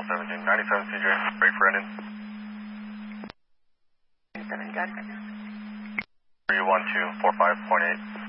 Channel 17, 97 CJ, break for ending. 7 gun. 31245.8.